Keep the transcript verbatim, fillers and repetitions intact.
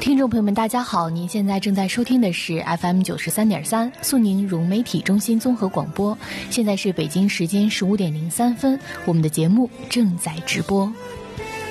听众朋友们大家好，您现在正在收听的是 F M 九十三点三苏宁融媒体中心综合广播，现在是北京时间十五点零三分，我们的节目正在直播。